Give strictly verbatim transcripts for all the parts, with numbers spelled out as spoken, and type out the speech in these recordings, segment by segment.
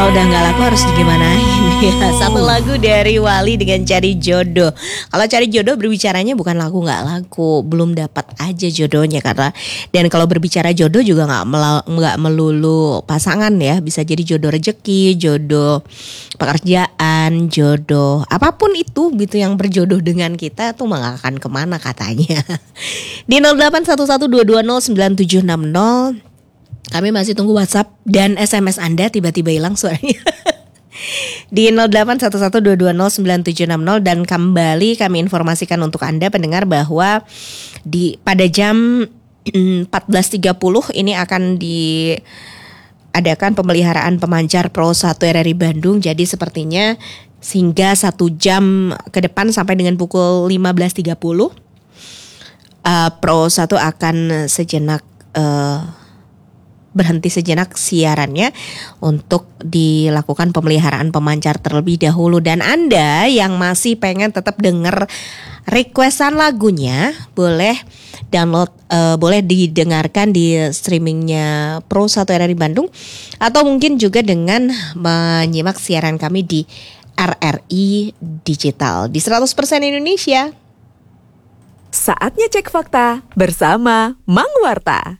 Kalau udah gak laku harus digimanain ya. Satu lagu dari Wali dengan Cari Jodoh. Kalau cari jodoh berbicaranya bukan laku gak laku, belum dapat aja jodohnya karena. Dan kalau berbicara jodoh juga gak, mel- gak melulu pasangan ya. Bisa jadi jodoh rezeki, jodoh pekerjaan, jodoh apapun itu gitu yang berjodoh dengan kita tuh gak akan kemana katanya. Di nol delapan satu satu dua dua nol sembilan tujuh enam nol kami masih tunggu WhatsApp dan S M S Anda, tiba-tiba hilang suaranya. Di nol delapan satu satu dua dua nol sembilan tujuh enam nol. Dan kembali kami informasikan untuk Anda pendengar bahwa di pada jam empat belas tiga puluh ini akan diadakan pemeliharaan pemancar Pro satu R R I Bandung. Jadi sepertinya hingga satu jam ke depan sampai dengan pukul lima belas tiga puluh uh, Pro satu akan sejenak uh, berhenti sejenak siarannya untuk dilakukan pemeliharaan pemancar terlebih dahulu. Dan Anda yang masih pengen tetap denger requestan lagunya boleh download, uh, boleh didengarkan di streamingnya Pro satu R R I Bandung, atau mungkin juga dengan menyimak siaran kami di R R I Digital di seratus persen Indonesia. Saatnya cek fakta bersama Mang Warta.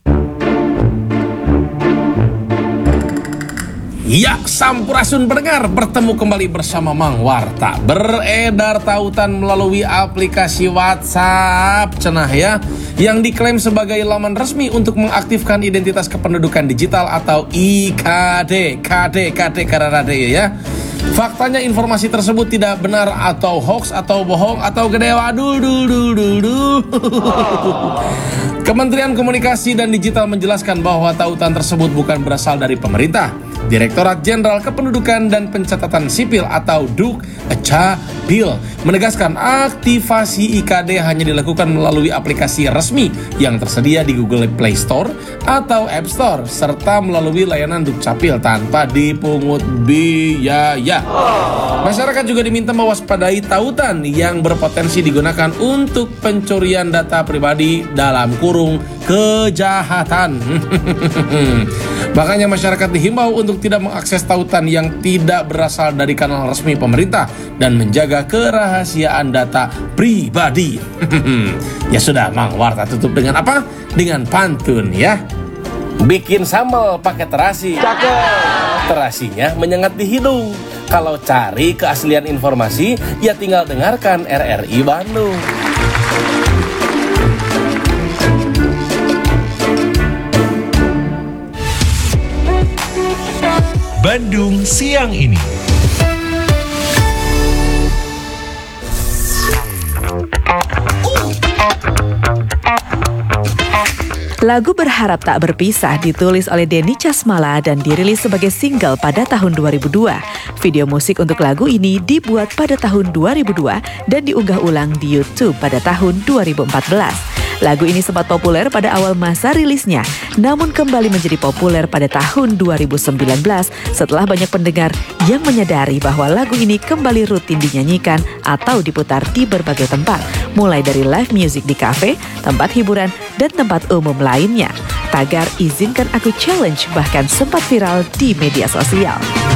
Ya, sampurasun pendengar, bertemu kembali bersama Mang Warta. Beredar tautan melalui aplikasi WhatsApp cenah ya, yang diklaim sebagai laman resmi untuk mengaktifkan identitas kependudukan digital atau I K D, K D, K D karena ya. Faktanya informasi tersebut tidak benar atau hoax atau bohong atau gede wadul dul dul dul dul. Kementerian Komunikasi dan Digital menjelaskan bahwa tautan tersebut bukan berasal dari pemerintah. Direktorat Jenderal Kependudukan dan Pencatatan Sipil atau Dukcapil menegaskan aktivasi I K D hanya dilakukan melalui aplikasi resmi yang tersedia di Google Play Store atau App Store serta melalui layanan Dukcapil tanpa dipungut biaya. Masyarakat juga diminta mewaspadai tautan yang berpotensi digunakan untuk pencurian data pribadi dalam kurung kejahatan. Makanya masyarakat dihimbau untuk tidak mengakses tautan yang tidak berasal dari kanal resmi pemerintah dan menjaga kerahasiaan data pribadi. Ya sudah, Mang Warta tutup dengan apa? Dengan pantun ya. Bikin sambal pakai terasi. Cakep. Terasinya menyengat di hidung. Kalau cari keaslian informasi, ya tinggal dengarkan R R I Bandung. Bandung siang ini. Lagu Berharap Tak Berpisah ditulis oleh Denny Casmala dan dirilis sebagai single pada tahun dua ribu dua. Video musik untuk lagu ini dibuat pada tahun dua ribu dua dan diunggah ulang di YouTube pada tahun dua ribu empat belas. Lagu ini sempat populer pada awal masa rilisnya, namun kembali menjadi populer pada tahun dua ribu sembilan belas setelah banyak pendengar yang menyadari bahwa lagu ini kembali rutin dinyanyikan atau diputar di berbagai tempat, mulai dari live music di kafe, tempat hiburan, dan tempat umum lainnya. Tagar Izinkan Aku Challenge bahkan sempat viral di media sosial.